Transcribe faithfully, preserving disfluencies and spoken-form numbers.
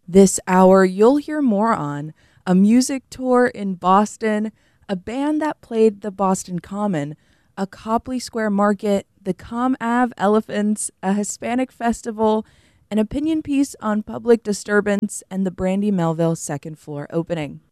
This hour, you'll hear more on a music tour in Boston, a band that played the Boston Common, a Copley Square Market, the Com Ave Elephants, a Hispanic festival, an opinion piece on public disturbance, and the Brandy Melville second floor opening.